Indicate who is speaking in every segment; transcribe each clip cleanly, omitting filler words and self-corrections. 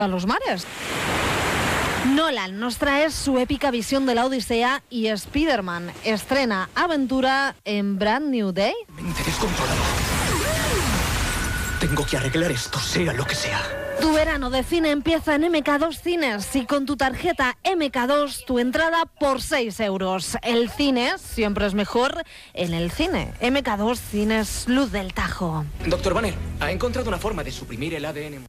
Speaker 1: a los mares. Nolan nos trae su épica visión de la Odisea y Spider-Man estrena aventura en Brand New Day.
Speaker 2: Me descontrolado. Tengo que arreglar esto, sea lo que sea.
Speaker 1: Tu verano de cine empieza en MK2 Cines y con tu tarjeta MK2 tu entrada por 6 euros. El cine siempre es mejor en el cine. MK2 Cines Luz del Tajo.
Speaker 2: Doctor Banner, ha encontrado una forma de suprimir el ADN.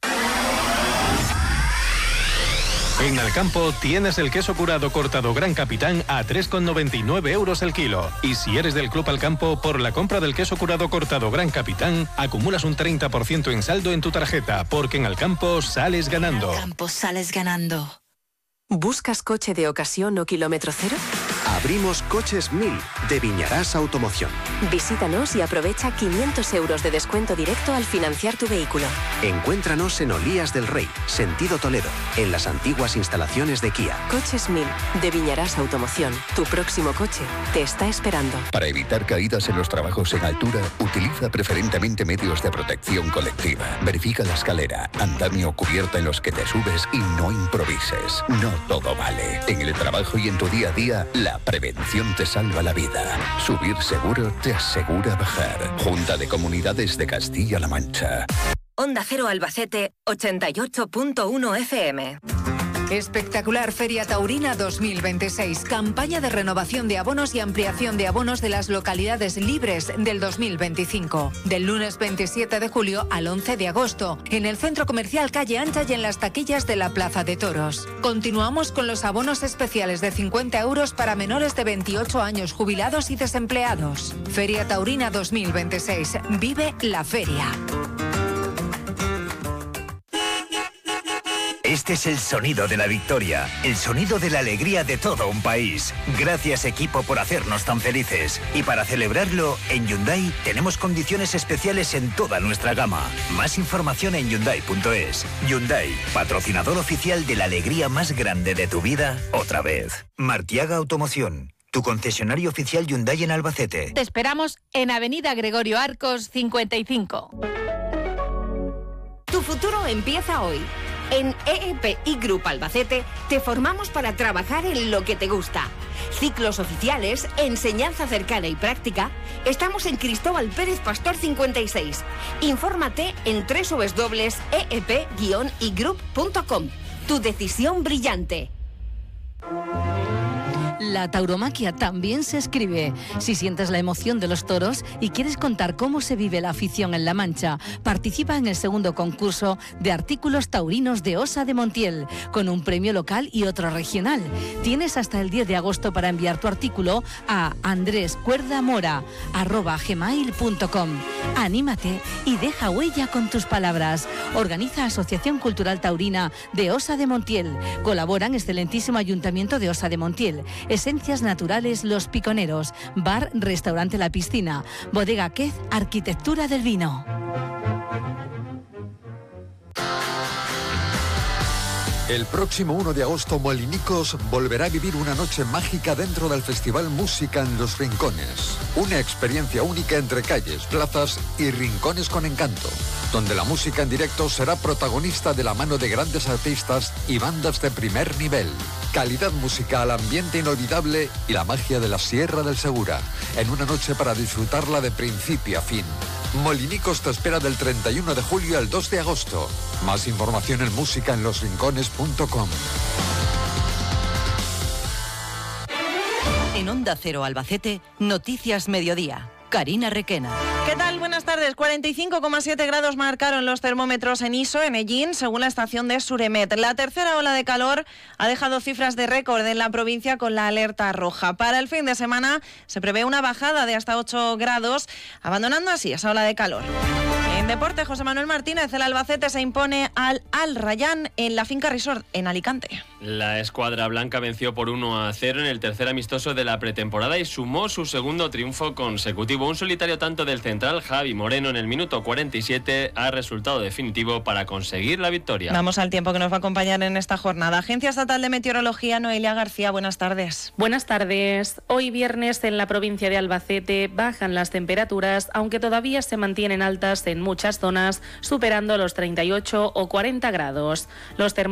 Speaker 3: En Alcampo tienes el queso curado cortado Gran Capitán a 3,99 euros el kilo. Y si eres del Club Alcampo, por la compra del queso curado cortado Gran Capitán, acumulas un 30% en saldo en tu tarjeta, porque en Alcampo sales ganando.
Speaker 4: En Alcampo sales ganando.
Speaker 5: ¿Buscas coche de ocasión o kilómetro cero?
Speaker 6: Abrimos Coches 1000 de Viñarás Automoción.
Speaker 5: Visítanos y aprovecha 500 euros de descuento directo al financiar tu vehículo.
Speaker 6: Encuéntranos en Olías del Rey, sentido Toledo, en las antiguas instalaciones de Kia.
Speaker 5: Coches 1000 de Viñarás Automoción. Tu próximo coche te está esperando.
Speaker 7: Para evitar caídas en los trabajos en altura, utiliza preferentemente medios de protección colectiva. Verifica la escalera, andamio o cubierta en los que te subes y no improvises. No todo vale. En el trabajo y en tu día a día, la prevención te salva la vida. Subir seguro te asegura bajar. Junta de Comunidades de Castilla-La Mancha.
Speaker 8: Onda Cero Albacete, 88.1 FM.
Speaker 9: Espectacular Feria Taurina 2026. Campaña de renovación de abonos y ampliación de abonos de las localidades libres del 2025. Del lunes 27 de julio al 11 de agosto. En el Centro Comercial Calle Ancha y en las taquillas de la Plaza de Toros. Continuamos con los abonos especiales de 50 euros para menores de 28 años jubilados y desempleados. Feria Taurina 2026. Vive la feria.
Speaker 10: Este es el sonido de la victoria, el sonido de la alegría de todo un país. Gracias, equipo, por hacernos tan felices. Y para celebrarlo, en Hyundai tenemos condiciones especiales en toda nuestra gama. Más información en Hyundai.es. Hyundai, patrocinador oficial de la alegría más grande de tu vida, otra vez. Martiaga Automoción, tu concesionario oficial Hyundai en Albacete.
Speaker 11: Te esperamos en Avenida Gregorio Arcos 55.
Speaker 8: Tu futuro empieza hoy. En EEP y Group Albacete te formamos para trabajar en lo que te gusta. Ciclos oficiales, enseñanza cercana y práctica. Estamos en Cristóbal Pérez Pastor 56. Infórmate en www.eep-igroup.com. Tu decisión brillante.
Speaker 12: La tauromaquia también se escribe. Si sientes la emoción de los toros y quieres contar cómo se vive la afición en La Mancha, participa en el segundo concurso de artículos taurinos de Osa de Montiel, con un premio local y otro regional. Tienes hasta el 10 de agosto para enviar tu artículo a andrescuerdamora@gmail.com. Anímate y deja huella con tus palabras. Organiza Asociación Cultural Taurina de Osa de Montiel. Colaboran excelentísimo Ayuntamiento de Osa de Montiel. Esencias Naturales Los Piconeros, Bar Restaurante La Piscina, Bodega Quez, Arquitectura del Vino.
Speaker 13: El próximo 1 de agosto Molinicos volverá a vivir una noche mágica dentro del Festival Música en Los Rincones. Una experiencia única entre calles, plazas y rincones con encanto, donde la música en directo será protagonista de la mano de grandes artistas y bandas de primer nivel. Calidad musical, ambiente inolvidable y la magia de la Sierra del Segura, en una noche para disfrutarla de principio a fin. Molinicos te espera del 31 de julio al 2 de agosto. Más información en musicaenlosrincones.com.
Speaker 14: En Onda Cero Albacete, Noticias Mediodía. Karina Requena.
Speaker 15: ¿Qué tal? Buenas tardes. 45,7 grados marcaron los termómetros en Iso, en Ellín, según la estación de Suremet. La tercera ola de calor ha dejado cifras de récord en la provincia con la alerta roja. Para el fin de semana se prevé una bajada de hasta 8 grados, abandonando así esa ola de calor. En deporte, José Manuel Martínez, el Albacete se impone al Al Rayyan en la Finca Resort en Alicante.
Speaker 16: La escuadra blanca venció por 1-0 en el tercer amistoso de la pretemporada y sumó su segundo triunfo consecutivo definitivo. Un solitario tanto del central Javi Moreno en el minuto 47 ha resultado definitivo para conseguir la victoria.
Speaker 15: Vamos al tiempo que nos va a acompañar en esta jornada. Agencia Estatal de Meteorología, Noelia García, buenas tardes.
Speaker 4: Buenas tardes. Hoy viernes en la provincia de Albacete bajan las temperaturas, aunque todavía se mantienen altas en muchas zonas, superando los 38 o 40 grados. Los